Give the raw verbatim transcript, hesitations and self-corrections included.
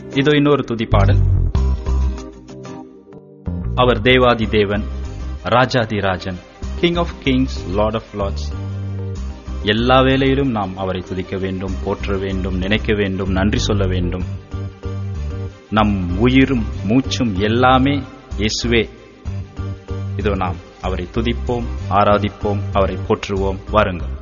இதோ இன்னொரு துதி பாடல். அவர் தேவாதி தேவன், ராஜாதி Rajan, king of Kings, Lord of Lord's. எல்லா வேளையிலும் நாம் அவரை துதிக்க வேண்டும், போற்ற வேண்டும், நினைக்க வேண்டும், நன்றி சொல்ல வேண்டும். நம் உயிரும் மூச்சும் எல்லாமே இயேசுவே. இதோ நாம் அவரை துதிப்போம், ஆராதிப்போம், அவரை போற்றுவோம். வாருங்கள்.